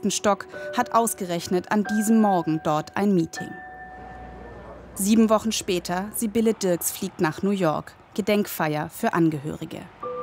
11. Stock, hat ausgerechnet an diesem Morgen dort ein Meeting. 7 Wochen später, Sibylle Dirks fliegt nach New York. Gedenkfeier für Angehörige.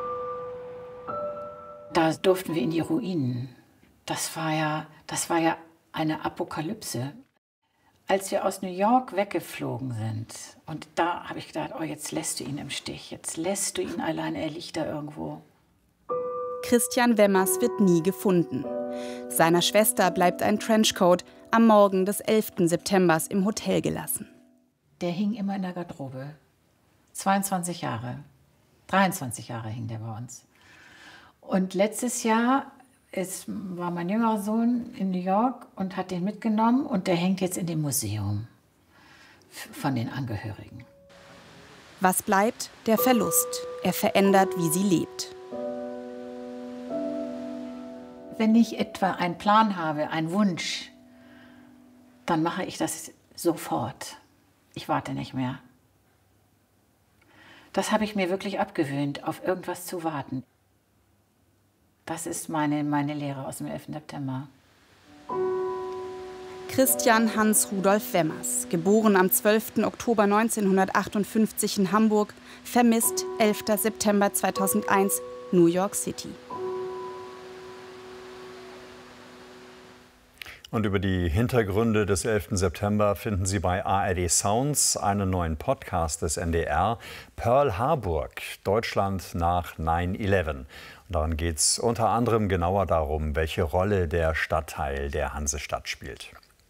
Da durften wir in die Ruinen. Das war ja eine Apokalypse. Als wir aus New York weggeflogen sind, und da habe ich gedacht, oh, jetzt lässt du ihn im Stich, jetzt lässt du ihn allein, er liegt da irgendwo. Christian Wemmers wird nie gefunden. Seiner Schwester bleibt ein Trenchcoat am Morgen des 11. September im Hotel gelassen. Der hing immer in der Garderobe. 22 Jahre, 23 Jahre hing der bei uns. Und letztes Jahr war mein jüngerer Sohn in New York und hat den mitgenommen und der hängt jetzt in dem Museum von den Angehörigen. Was bleibt? Der Verlust. Er verändert, wie sie lebt. Wenn ich etwa einen Plan habe, einen Wunsch, dann mache ich das sofort. Ich warte nicht mehr. Das habe ich mir wirklich abgewöhnt, auf irgendwas zu warten. Das ist meine Lehre aus dem 11. September. Christian Hans Rudolf Wemmers, geboren am 12. Oktober 1958 in Hamburg, vermisst 11. September 2001, New York City. Und über die Hintergründe des 11. September finden Sie bei ARD Sounds einen neuen Podcast des NDR, Pearl Harbor, Deutschland nach 9/11. Darin geht es unter anderem genauer darum, welche Rolle der Stadtteil der Hansestadt spielt.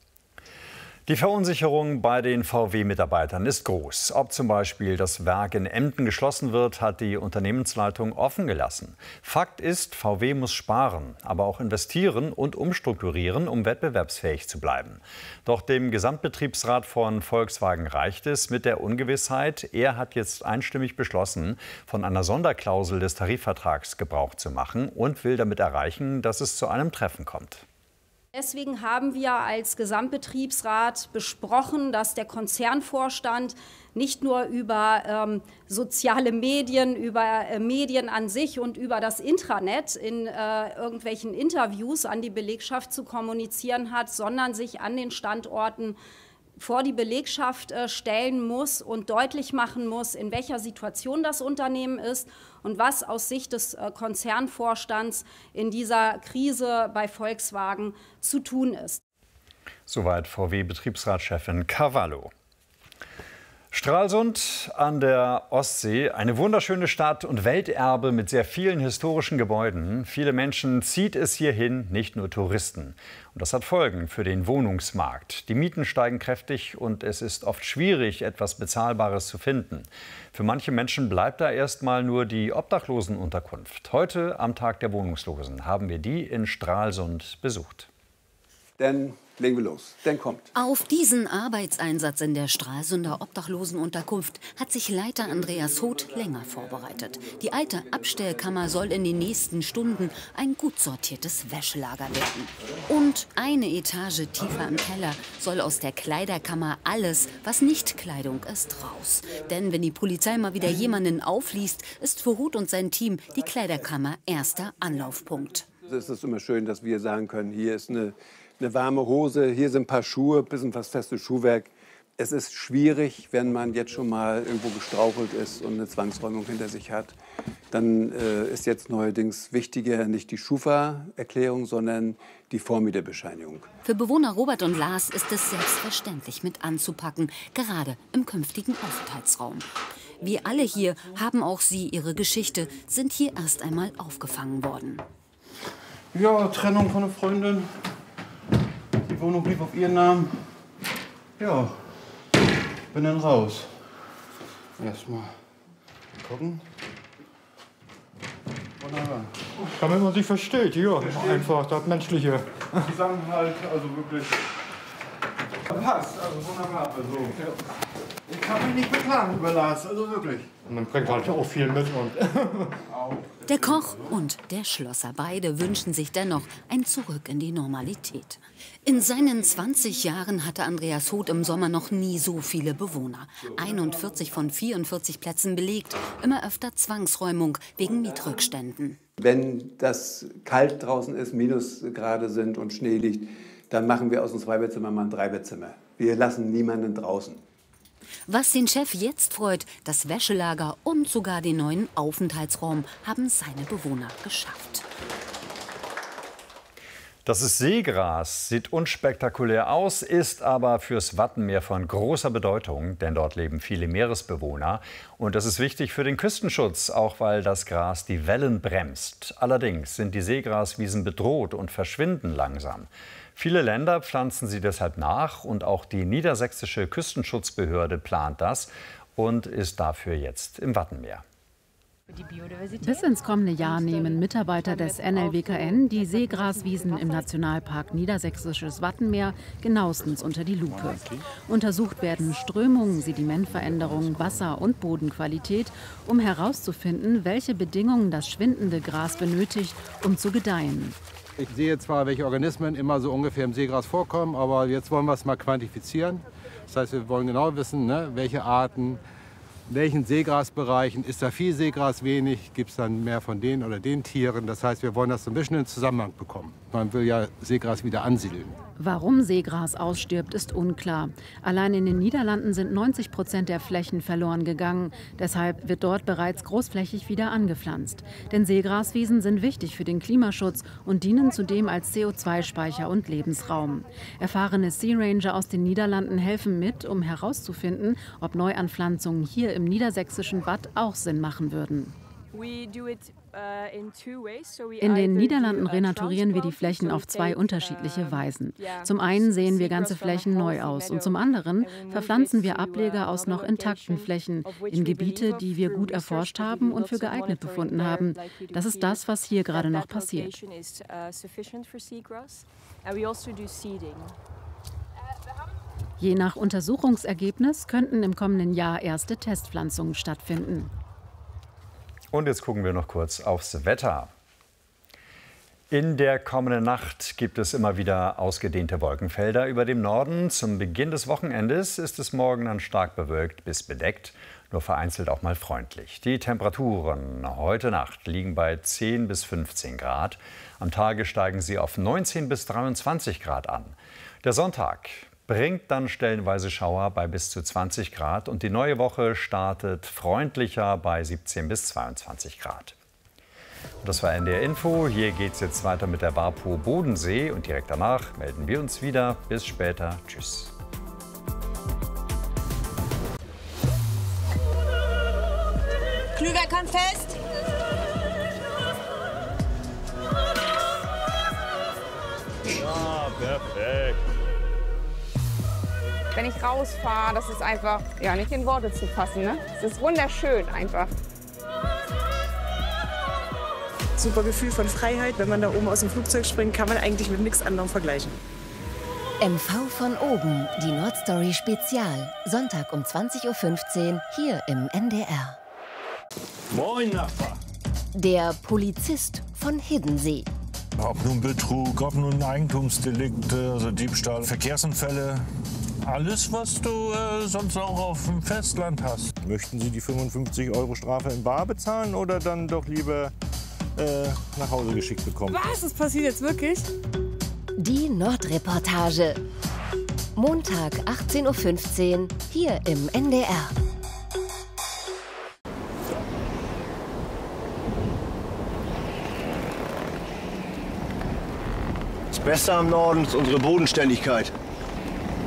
Die Verunsicherung bei den VW-Mitarbeitern ist groß. Ob zum Beispiel das Werk in Emden geschlossen wird, hat die Unternehmensleitung offen gelassen. Fakt ist, VW muss sparen, aber auch investieren und umstrukturieren, um wettbewerbsfähig zu bleiben. Doch dem Gesamtbetriebsrat von Volkswagen reicht es mit der Ungewissheit. Er hat jetzt einstimmig beschlossen, von einer Sonderklausel des Tarifvertrags Gebrauch zu machen und will damit erreichen, dass es zu einem Treffen kommt. Deswegen haben wir als Gesamtbetriebsrat besprochen, dass der Konzernvorstand nicht nur über soziale Medien, über Medien an sich und über das Intranet in irgendwelchen Interviews an die Belegschaft zu kommunizieren hat, sondern sich an den Standorten vor die Belegschaft stellen muss und deutlich machen muss, in welcher Situation das Unternehmen ist und was aus Sicht des Konzernvorstands in dieser Krise bei Volkswagen zu tun ist. Soweit VW-Betriebsratschefin Cavallo. Stralsund an der Ostsee, eine wunderschöne Stadt und Welterbe mit sehr vielen historischen Gebäuden. Viele Menschen zieht es hierhin, nicht nur Touristen. Und das hat Folgen für den Wohnungsmarkt. Die Mieten steigen kräftig und es ist oft schwierig, etwas Bezahlbares zu finden. Für manche Menschen bleibt da erstmal nur die Obdachlosenunterkunft. Heute, am Tag der Wohnungslosen, haben wir die in Stralsund besucht. Dann legen wir los. Dann kommt. Auf diesen Arbeitseinsatz in der Stralsunder Obdachlosenunterkunft hat sich Leiter Andreas Hoth länger vorbereitet. Die alte Abstellkammer soll in den nächsten Stunden ein gut sortiertes Wäschelager werden. Und eine Etage tiefer im Keller soll aus der Kleiderkammer alles, was nicht Kleidung ist, raus. Denn wenn die Polizei mal wieder jemanden aufliest, ist für Hoth und sein Team die Kleiderkammer erster Anlaufpunkt. Es ist immer schön, dass wir sagen können, hier ist eine warme Hose, hier sind ein paar Schuhe, ein bisschen was festes Schuhwerk. Es ist schwierig, wenn man jetzt schon mal irgendwo gestrauchelt ist und eine Zwangsräumung hinter sich hat. Dann ist jetzt neuerdings wichtiger nicht die Schufa-Erklärung, sondern die Vormieterbescheinigung. Für Bewohner Robert und Lars ist es selbstverständlich mit anzupacken, gerade im künftigen Aufenthaltsraum. Wie alle hier haben auch sie ihre Geschichte, sind hier erst einmal aufgefangen worden. Ja, Trennung von einer Freundin. Die Wohnung blieb auf ihren Namen. Ja, bin dann raus. Erstmal gucken. Wunderbar. Damit man sich versteht, ja, einfach das Menschliche. Die sagen halt, also wirklich, passt, also wunderbar. Also, ich kann mich nicht beklagen über Lars, also wirklich. Und man bringt halt auch viel mit. Und der Koch und der Schlosser, beide wünschen sich dennoch ein Zurück in die Normalität. In seinen 20 Jahren hatte Andreas Hoth im Sommer noch nie so viele Bewohner. 41 von 44 Plätzen belegt, immer öfter Zwangsräumung wegen Mietrückständen. Wenn das kalt draußen ist, Minusgrade sind und Schnee liegt, dann machen wir aus dem Zweibettzimmer mal ein Dreibettzimmer. Wir lassen niemanden draußen. Was den Chef jetzt freut, das Wäschelager und sogar den neuen Aufenthaltsraum haben seine Bewohner geschafft. Das ist Seegras, sieht unspektakulär aus, ist aber fürs Wattenmeer von großer Bedeutung, denn dort leben viele Meeresbewohner. Und das ist wichtig für den Küstenschutz, auch weil das Gras die Wellen bremst. Allerdings sind die Seegraswiesen bedroht und verschwinden langsam. Viele Länder pflanzen sie deshalb nach und auch die niedersächsische Küstenschutzbehörde plant das und ist dafür jetzt im Wattenmeer. Bis ins kommende Jahr nehmen Mitarbeiter des NLWKN die Seegraswiesen im Nationalpark Niedersächsisches Wattenmeer genauestens unter die Lupe. Untersucht werden Strömungen, Sedimentveränderungen, Wasser- und Bodenqualität, um herauszufinden, welche Bedingungen das schwindende Gras benötigt, um zu gedeihen. Ich sehe zwar, welche Organismen immer so ungefähr im Seegras vorkommen, aber jetzt wollen wir es mal quantifizieren. Das heißt, wir wollen genau wissen, welche Arten, in welchen Seegrasbereichen, ist da viel Seegras, wenig, gibt es dann mehr von den oder den Tieren. Das heißt, wir wollen das so ein bisschen in Zusammenhang bekommen. Man will ja Seegras wieder ansiedeln. Warum Seegras ausstirbt, ist unklar. Allein in den Niederlanden sind 90% der Flächen verloren gegangen. Deshalb wird dort bereits großflächig wieder angepflanzt. Denn Seegraswiesen sind wichtig für den Klimaschutz und dienen zudem als CO2-Speicher und Lebensraum. Erfahrene Sea Ranger aus den Niederlanden helfen mit, um herauszufinden, ob Neuanpflanzungen hier im niedersächsischen Watt auch Sinn machen würden. In den Niederlanden renaturieren wir die Flächen auf zwei unterschiedliche Weisen. Zum einen sehen wir ganze Flächen neu aus und zum anderen verpflanzen wir Ableger aus noch intakten Flächen in Gebiete, die wir gut erforscht haben und für geeignet befunden haben. Das ist das, was hier gerade noch passiert. Je nach Untersuchungsergebnis könnten im kommenden Jahr erste Testpflanzungen stattfinden. Und jetzt gucken wir noch kurz aufs Wetter. In der kommenden Nacht gibt es immer wieder ausgedehnte Wolkenfelder über dem Norden. Zum Beginn des Wochenendes ist es morgen dann stark bewölkt bis bedeckt, nur vereinzelt auch mal freundlich. Die Temperaturen heute Nacht liegen bei 10 bis 15 Grad. Am Tage steigen sie auf 19 bis 23 Grad an. Der Sonntag bringt dann stellenweise Schauer bei bis zu 20 Grad und die neue Woche startet freundlicher bei 17 bis 22 Grad. Und das war NDR Info. Hier geht es jetzt weiter mit der WAPO Bodensee und direkt danach melden wir uns wieder. Bis später. Tschüss. Klüver kommt fest. Ja, perfekt. Wenn ich rausfahre, das ist einfach nicht in Worte zu fassen. Ne? Es ist wunderschön einfach. Super Gefühl von Freiheit. Wenn man da oben aus dem Flugzeug springt, kann man eigentlich mit nichts anderem vergleichen. MV von oben, die Nordstory Spezial. Sonntag um 20:15 Uhr hier im NDR. Moin, Nachbar. Der Polizist von Hiddensee. Ob nun Betrug, ob nun Eigentumsdelikte, also Diebstahl, Verkehrsunfälle. Alles, was du sonst auch auf dem Festland hast. Möchten Sie die 55 € Strafe in bar bezahlen oder dann doch lieber nach Hause geschickt bekommen? Was? Das passiert jetzt wirklich? Die Nordreportage. Montag 18:15 Uhr hier im NDR. Das Beste am Norden ist unsere Bodenständigkeit.